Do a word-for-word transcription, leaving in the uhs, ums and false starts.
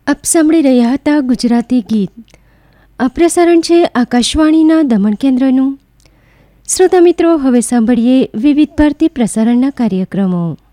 આપ સાંભળી રહ્યા હતા ગુજરાતી ગીત. આ પ્રસારણ છે આકાશવાણીના દમણ કેન્દ્રનું. શ્રોતા મિત્રો, હવે સાંભળીએ વિવિધ ભારતી પ્રસારણના કાર્યક્રમો.